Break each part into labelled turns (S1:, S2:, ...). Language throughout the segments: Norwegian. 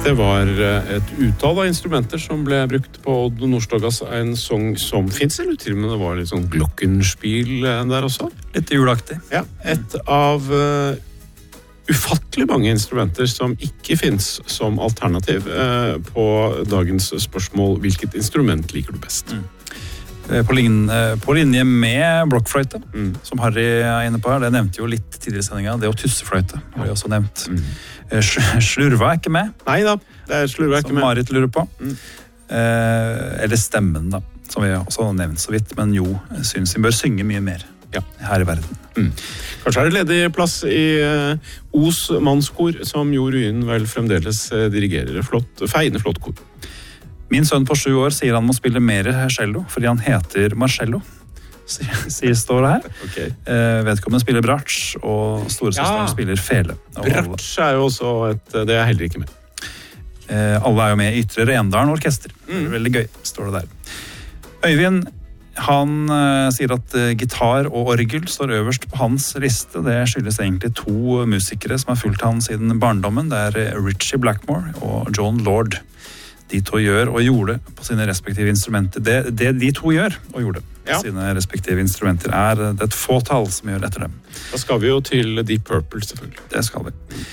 S1: Det var et utall av instrumenter som ble brukt på Odd Nordstogas en sang som finnes, eller til og med det var litt sånn glockenspiel der også.
S2: Litt julaktig.
S1: Ja, et av ufattelig mange instrumenter som ikke finnes som alternativ på dagens spørsmål, hvilket instrument liker du best?
S2: På linje med blokkfløyte, som Harry er inne på her, det nevnte jo litt tidligere i sendingen, det og tussefløyte har vi også nevnt. Slurva er ikke med.
S1: Nei da, det er slurva ikke med.
S2: Som Marit lurer på. Eller stemmen da, som vi også har nevnt så vidt, men jo, synes vi bør synge mye mer her i verden.
S1: Kanskje er det ledig plass i Os mannskor, som Jo Ryen vel fremdeles dirigerer. Feiende flott kor.
S2: Min sønn på 7 år sier han må spille mer cello, fordi han heter Marcello. Står det her.
S1: Okay.
S2: Vedkommende spiller bratsj, og storesøsteren spiller fele.
S1: Bratsj er jo også det er heller ikke med.
S2: Alle er jo med i Ytre Rendalen Orkester. Veldig gøy, står det der. Øyvind, han sier at gitar og orgel står øverst på hans liste. Det skyldes egentlig 2 musikere som har fulgt han siden barndommen. Det er Ritchie Blackmore og John Lord. De 2 gjør og gjorde på sine respektive instrumenter. Det de 2 gjør og gjorde på sine respektive instrumenter det et fåtall som gjør etter dem.
S1: Da skal vi jo til Deep Purple, selvfølgelig.
S2: Det skal vi.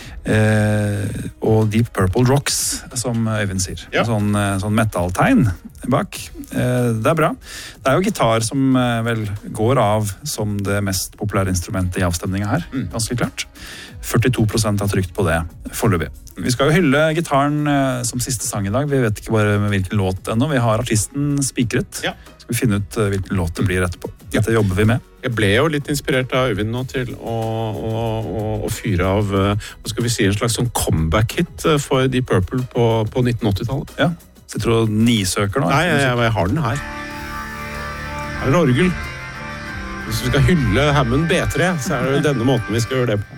S2: Og Deep Purple rocks, som Øyvind sier. Sånn metal-tegn bak. Det er bra. Det er jo gitar som vel går av som det mest populære instrumentet i avstemningen her. Ganske klart. 42% har trykt på det foreløpig. Vi skal jo hylle gitaren som siste sang i dag. Vi vet ikke bare med hvilken låt ennå. Vi har artisten spikret. Skal vi finne ut hvilken låt det blir etterpå. Dette jobber vi med.
S1: Jeg ble jo litt inspirert av Øyvind nå til å fyre av, hva skal vi si, en slags sånn comeback-hit for Deep Purple på 1980-tallet.
S2: Ja, sitter du og nisøker nå?
S1: Nei, jeg har den her. Her er orgel. Hvis vi skal hylle Hammond B3, så er det denne måten vi skal gjøre det på.